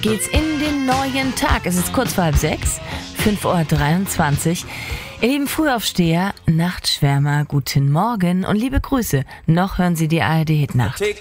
Geht's in den neuen Tag. Es ist kurz vor 5:30, 5:23 Uhr. Ihr lieben Frühaufsteher, Nachtschwärmer, guten Morgen und liebe Grüße. Noch hören Sie die ARD-Hit-Nacht.